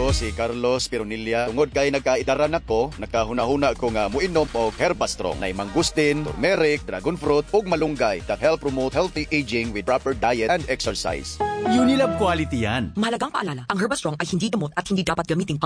Ako si Carlos Pironilla. Tungod kay nagkaidaran ako, nakahuna-huna ko nga muinom og Herbastrong na mangustin, turmeric, dragon fruit ug malunggay that help promote healthy aging with proper diet and exercise. Unilab quality yan. Mahalagang paalala, ang Herbastrong ay hindi gamot at hindi dapat gamitin